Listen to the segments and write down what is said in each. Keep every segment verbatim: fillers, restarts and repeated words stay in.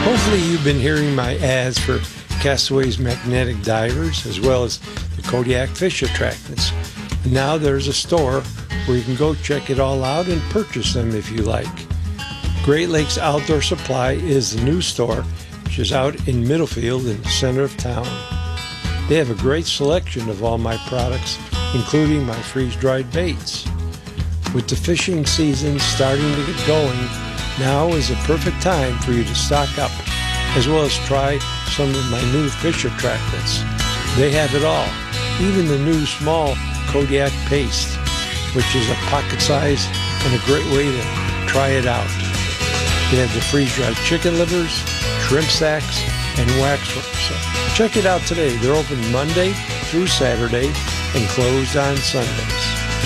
Hopefully you've been hearing my ads for Castaway's magnetic divers as well as the Kodiak fish attractants. And now there's a store where you can go check it all out and purchase them if you like. Great Lakes Outdoor Supply is the new store, which is out in Middlefield in the center of town. They have a great selection of all my products, including my freeze-dried baits. With the fishing season starting to get going, now is a perfect time for you to stock up, as well as try some of my new fish attractants. They have it all, even the new small Kodiak paste, which is a pocket size and a great way to try it out. They have the freeze-dried chicken livers, shrimp sacks, and waxworks. So check it out today. They're open Monday through Saturday and closed on Sundays.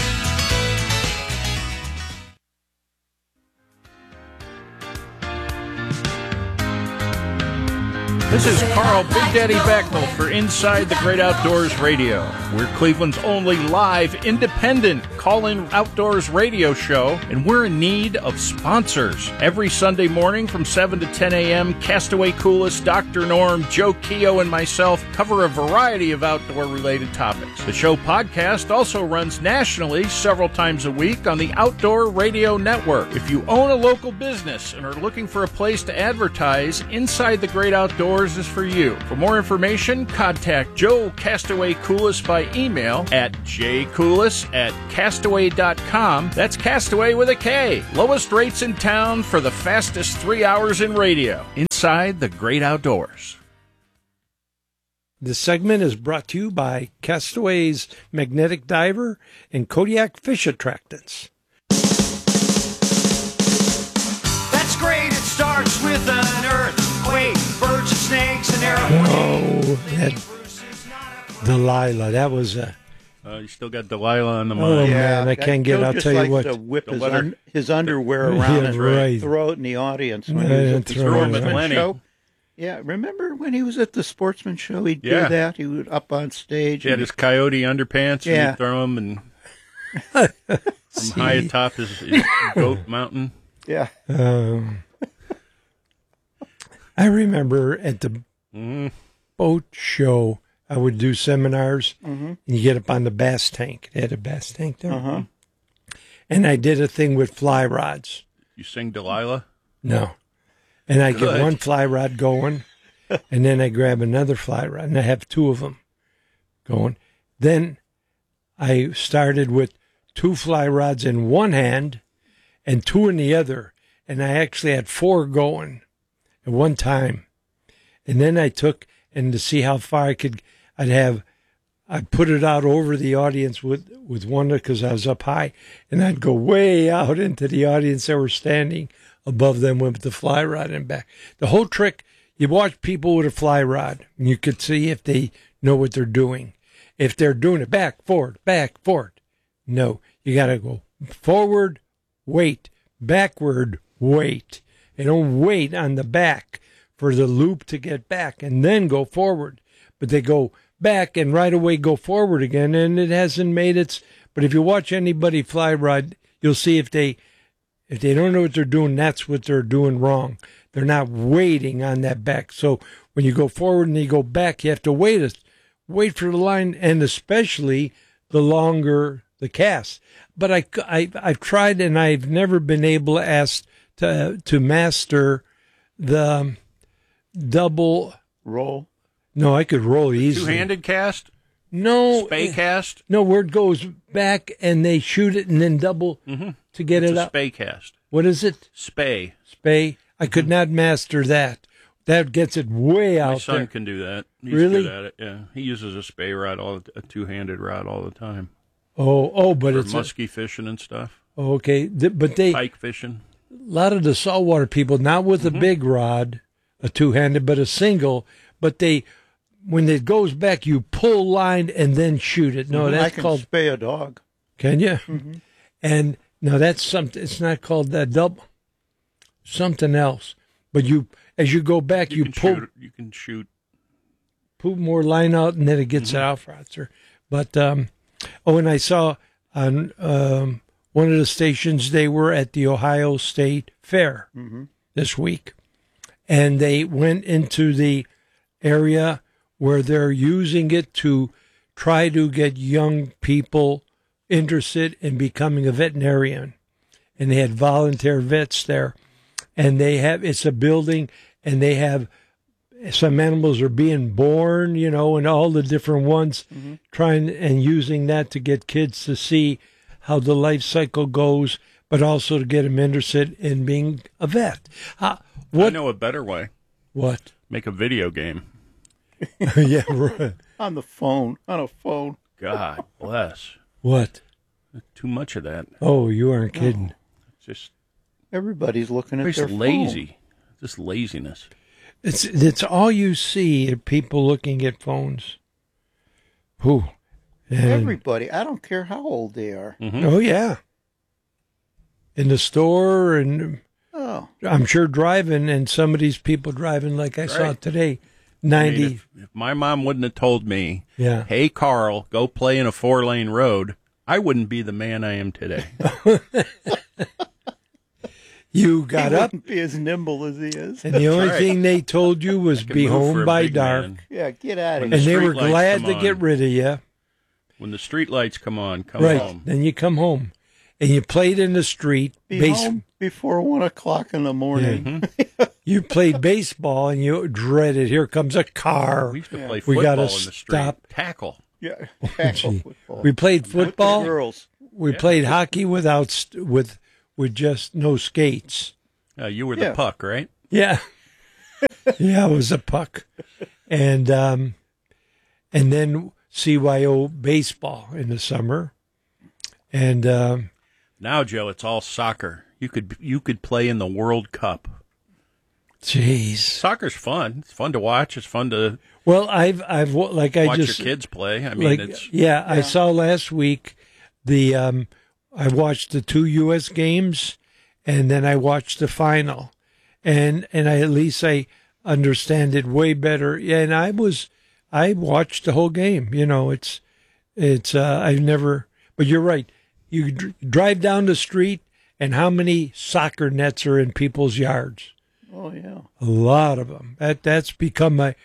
This is Carl Big Daddy Becknell for Inside the Great Outdoors Radio. We're Cleveland's only live, independent call-in outdoors radio show, and we're in need of sponsors. Every Sunday morning from seven to ten a.m., Castaway Coolest, Doctor Norm, Joe Keogh, and myself cover a variety of outdoor-related topics. The show podcast also runs nationally several times a week on the Outdoor Radio Network. If you own a local business and are looking for a place to advertise, Inside the Great Outdoors is for you. For more information, contact Joe Castaway Coolest by email at jcoolis at castaway dot com. That's Castaway with a K. Lowest rates in town for the fastest three hours in radio. Inside the Great Outdoors. This segment is brought to you by Castaway's Magnetic Diver and Kodiak Fish Attractants. That's great. It starts with an earthquake, birds and snakes and airplanes. Oh, that Delilah, that was a... Uh, you still got Delilah on the mind. Oh, Yeah, man, I can't get, Joe I'll just tell you likes what. to whip The his, letter- un, his underwear around Yeah, his right. throat in the audience when Yeah, he was at the throw it Sportsman around. Lenny. show. Yeah, remember when he was at the Sportsman show? He'd Yeah. do that. He would up on stage. He had and his coyote underpants, and Yeah. he'd throw them and from high atop his, his goat mountain. yeah. Um, I remember at the Mm. boat show, I would do seminars, Mm-hmm. and you get up on the bass tank. They had a bass tank there. Uh-huh. And I did a thing with fly rods. You sing Delilah? No. And I Good. get one fly rod going, and then I grab another fly rod, and I have two of them going. Then I started with two fly rods in one hand and two in the other, and I actually had four going at one time. And then I took, and to see how far I could, I'd have, I'd put it out over the audience with, with one, because I was up high, and I'd go way out into the audience that were standing above them with the fly rod and back. The whole trick, you watch people with a fly rod, and you could see if they know what they're doing. If they're doing it back, forward, back, forward. No, you got to go forward, wait, backward, wait. They don't wait on the back for the loop to get back and then go forward. But they go back and right away go forward again, and it hasn't made its... But if you watch anybody fly rod, you'll see if they if they don't know what they're doing, that's what they're doing wrong. They're not waiting on that back. So when you go forward and you go back, you have to wait a, wait for the line, and especially the longer the cast. But I, I, I've tried, and I've never been able to ask to, to master the double Roll. No, I could roll easily. Two-handed cast? No, Spay cast? no, where it goes back and they shoot it and then double Mm-hmm. to get It's it a up. spay cast. What is it? Spay. Spay. I could not master that. That gets it way out My son there. can do that. He's Really? good at it, yeah. He uses a spay rod, all a two-handed rod all the time. Oh, oh, but For it's a, musky fishing and stuff. okay. Th- But they, a Pike fishing. lot of the saltwater people, not with a big rod, a two-handed, but a single. But they, when it goes back, you pull line and then shoot it. No, I that's can called. spay a dog. Can you? Mm-hmm. And no, that's something. It's not called that double. Something else. But you, as you go back, You, you, can pull shoot. You can shoot. pull more line out, and then it gets Mm-hmm. it out faster. But um, oh, and I saw on um, one of the stations they were at the Ohio State Fair Mm-hmm. this week, and they went into the area where they're using it to try to get young people interested in becoming a veterinarian. And they had volunteer vets there. And they have, it's a building, and they have, some animals are being born, you know, and all the different ones, mm-hmm. trying and using that to get kids to see how the life cycle goes, but also to get them interested in being a vet. Uh, what, I know a better way. What? Make a video game. Yeah, right. On the phone. On a phone. God bless. What? Too much of that. Oh, you aren't kidding. It's just everybody's looking at just their lazy. phone. Just laziness. It's it's all you see are people looking at phones. Who? Everybody. I don't care how old they are. Mm-hmm. Oh yeah. In the store, and oh, I'm sure driving, and some of these people driving like I right. saw today, ninety. I mean, if, if my mom wouldn't have told me, yeah. "Hey, Carl, go play in a four-lane road," I wouldn't be the man I am today. You got he up, wouldn't be as nimble as he is, and the only right. thing they told you was I can be move for home a by big dark, man. yeah, get out of When here. and they street were lights glad come to get on. rid of you. When the street lights come on, come Right, home. then you come home, and you played in the street. Be base- home before one o'clock in the morning. Mm-hmm. You played baseball, and you dreaded. Here comes a car. We used to Yeah. play We football gotta in the street. stop. Tackle. Yeah, tackle Gee. football. We played With football. the girls. We Yeah. played hockey without st- with with just no skates. Uh, you were the Yeah. puck, right? Yeah, yeah, it was a puck, and um, and then C Y O baseball in the summer, and um, Now, Joe, it's all soccer. You could you could play in the World Cup. jeez. Soccer's fun. It's fun to watch. It's fun to Well, I've I've wa- like I watch just your kids play. I mean, like it's yeah, I saw last week the um, I watched the two U S games, and then I watched the final, and and I at least I understand it way better. Yeah, and I was I watched the whole game. You know, it's it's uh, I've never. But you're right. You dr- drive down the street, and how many soccer nets are in people's yards? Oh yeah. A lot of them. That that's become a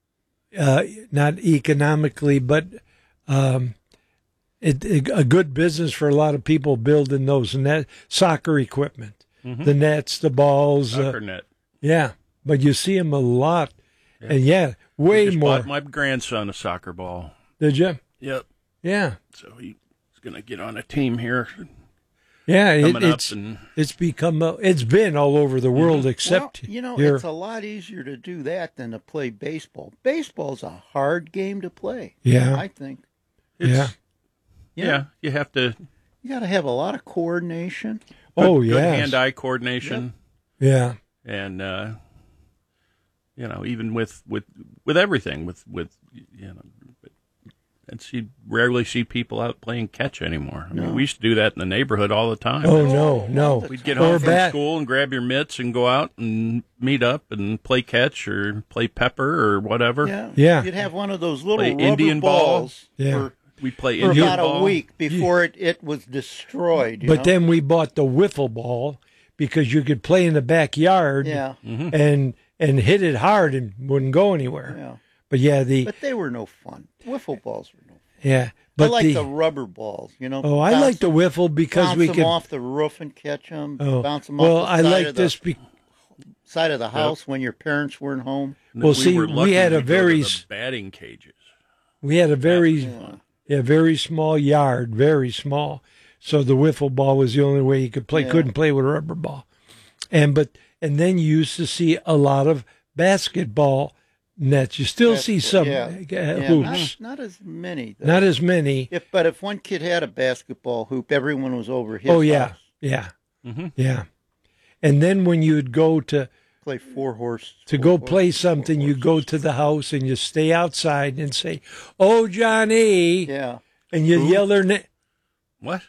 uh, not economically, but um, it, it, a good business for a lot of people building those net soccer equipment, Mhm. the nets, the balls. soccer Uh, net. yeah, but you see them a lot, and yeah, way Just more. bought my grandson a soccer ball. Did you? Yep. Yeah, So he's going to get on a team here yeah. It, coming up, it's and it's become a, it's been all over the world Well, except you know, here. it's a lot easier to do that than to play baseball. Baseball's a hard game to play. Yeah. I think. it's, Yeah. yeah, Yeah. you have to. You got to have a lot of coordination. Oh good yeah, hand-eye coordination, yeah. and uh, you know, even with, with with everything, with with you know, and see rarely see people out playing catch anymore. I mean, we used to do that in the neighborhood all the time. Oh no, no. We'd get Or home from bat. school and grab your mitts and go out and meet up and play catch or play pepper or whatever. Yeah. Yeah. You'd have one of those little Play rubber Indian ball. balls Yeah. for, We'd play for Indian about ball. a week before it, it was destroyed. You But know? then we bought the wiffle ball because you could play in the backyard yeah, and and hit it hard and wouldn't go anywhere. yeah. But yeah, the But they were no fun. Wiffle balls were no fun. yeah. I But like the, the, rubber balls, you know. oh, I bounce like the them- wiffle because bounce we them could. off the roof and catch them. Oh, bounce them well, off the I side like of the this. Be, side of the house when your parents weren't home. And Well, we see, were we lucky had a to go to very the s- batting cages. we had a very Yeah. yeah very small yard, very small. So the wiffle ball was the only way you could play. Yeah. Couldn't play with a rubber ball. And but and then you used to see a lot of basketball nets. You still see some yeah. uh, Yeah, hoops. not, not as many. though. Not as many. If, but if one kid had a basketball hoop, everyone was over his Oh yeah, house. yeah, Mhm. yeah. And then when you'd go to Play four horse. to four go horse- play four something, you horses. go to the house and you stay outside and say, "Oh Johnny," Yeah. and you Who? yell their name. What?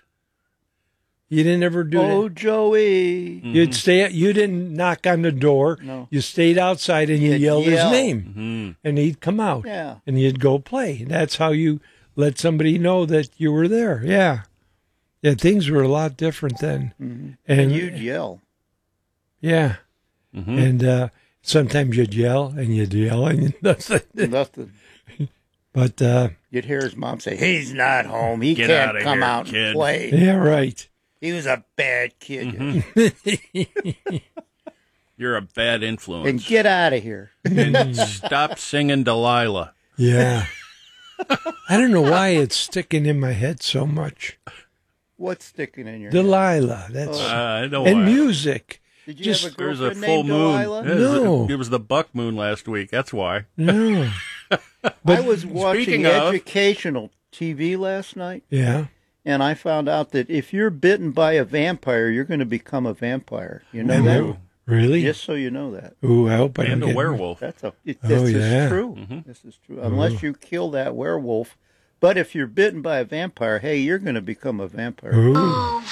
You didn't ever do Oh that. Joey. You'd stay. You didn't knock on the door. No. You stayed outside and you You'd yelled yell. his name, Hmm. and he'd come out. Yeah. And you'd go play. That's how you let somebody know that you were there. Yeah, yeah. Things were a lot different then. Mhm. And, And you'd yell. yeah. Mhm. And uh, Sometimes you'd yell and you'd yell and nothing. Nothing. But uh, You'd hear his mom say, "He's not home. He Get can't outta come here, out kid." and play. yeah, right. He was a bad kid. Mm-hmm. You're a bad influence. And get out of here." And stop singing Delilah. Yeah. I don't know why it's sticking in my head so much. What's sticking in your head? Delilah. That's Uh, I know and why. music. Did you just- have a There's a girlfriend full named moon. Delilah? Yeah, it was- No. It was the buck moon last week. That's why. No. I was watching speaking of- educational T V last night, Yeah. and I found out that if you're bitten by a vampire, you're going to become a vampire. You know Ooh. that? Really? Just so you know that. Ooh, I hope I And don't a get werewolf. That's a. It, Oh, this yeah. is true. This is true. Unless you kill that werewolf. But if you're bitten by a vampire, hey, you're going to become a vampire. Ooh.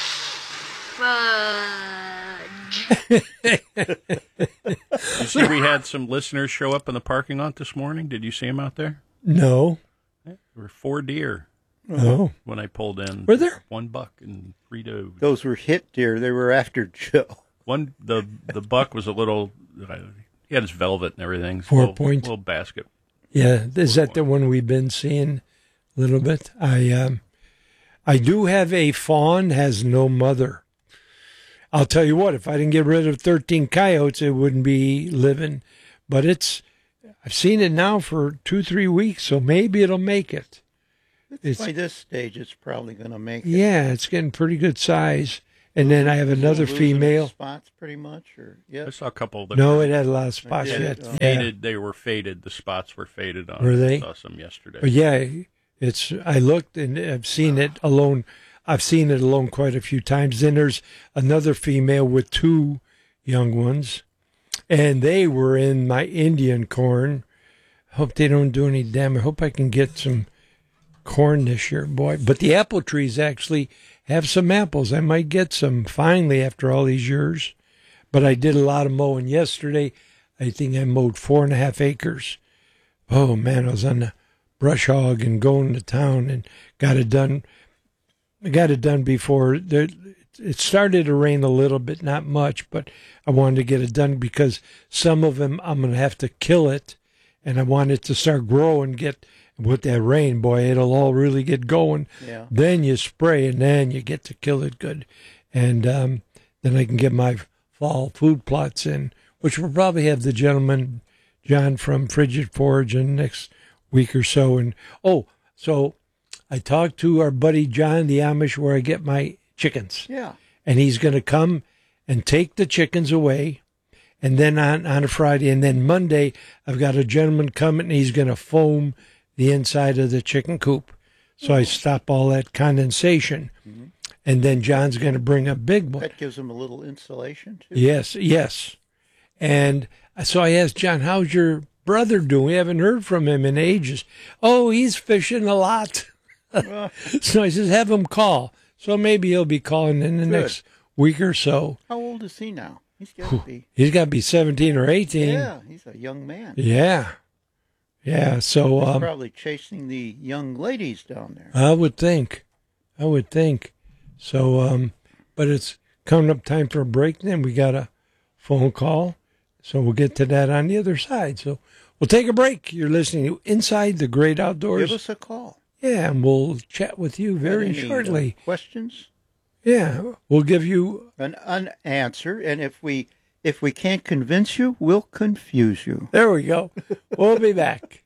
You see, we had some listeners show up in the parking lot this morning. Did you see them out there? No. There were four deer No. when I pulled in. Were there? One buck and three does. Those were hit deer. They were after Joe. One the the buck was a little. Uh, he had his velvet and everything. Four little, point. little basket. Yeah. Is that the one we've been seeing a little bit? I um, I do have a fawn has no mother. I'll tell you what, if I didn't get rid of thirteen coyotes, it wouldn't be living. But it's, I've seen it now for two, three weeks, so maybe it'll make it. It's, By this stage, it's probably going to make it. yeah, it's getting pretty good size. And then I have another Losing its female. spots, pretty much, or I yeah. saw a couple that No, were it had a lot of spots did yet. it? Oh. Yeah. faded. They were faded. The spots were faded on. Were it. they? I saw some yesterday. But yeah, it's. I looked and I've seen it alone. I've seen it alone quite a few times. Then there's another female with two young ones, and they were in my Indian corn. Hope they don't do any damage. I hope I can get some corn this year, boy. But the apple trees actually have some apples. I might get some finally after all these years. But I did a lot of mowing yesterday. I think I mowed four and a half acres. Oh man, I was on the brush hog and going to town and got it done. I got it done before there, it started to rain a little bit, not much, but I wanted to get it done because some of them I'm going to have to kill it, and I want it to start growing. Get with that rain, boy, it'll all really get going. Yeah. Then you spray, and then you get to kill it good, and um, then I can get my fall food plots in, which will probably have the gentleman John from Frigid Forge in the next week or so. And oh, so. I talked to our buddy John, the Amish, where I get my chickens. Yeah. And he's going to come and take the chickens away. And then on, on a Friday, and then Monday, I've got a gentleman coming, and he's going to foam the inside of the chicken coop. So I stop all that condensation. Mm-hmm. And then John's going to bring a big one. That gives them a little insulation, too. Yes, yes. And so I asked John, how's your brother doing? We haven't heard from him in ages. Oh, he's fishing a lot. So I says, have him call. So maybe he'll be calling in the Good. next week or so. How old is he now? He's got to be. He's got to be seventeen or eighteen. Yeah, he's a young man. Yeah. Yeah. So He's um, probably chasing the young ladies down there. I would think. I would think. So, um, but it's coming up time for a break. Then we got a phone call. So we'll get to that on the other side. So we'll take a break. You're listening to Inside the Great Outdoors. Give us a call. Yeah, and we'll chat with you very Any, uh, shortly. questions? Yeah, we'll give you. An, an answer, and if we if we can't convince you, we'll confuse you. There we go. We'll be back.